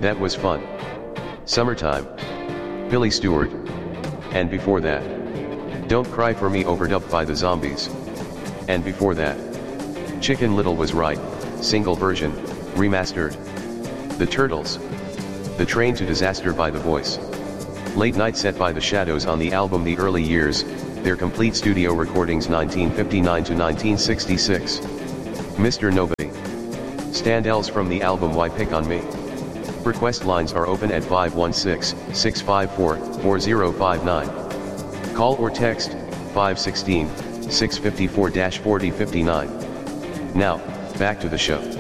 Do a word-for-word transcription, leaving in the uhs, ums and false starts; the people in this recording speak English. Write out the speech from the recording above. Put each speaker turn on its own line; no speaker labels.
That was fun. Summertime. Billy Stewart. And before that, Don't Cry for Me overdubbed by the Zombies. And before that, Chicken Little Was Right, single version, remastered. The Turtles. The Train to Disaster by The Voice. Late Night Set by The Shadows on the album The Early Years, their complete studio recordings nineteen fifty-nine to nineteen sixty-six. Mister Nobody. Standells from the album Why Pick on Me? Request lines are open at five one six, six five four, four zero five nine. Call or text, five one six, six five four, four zero five nine. Now, back to the show.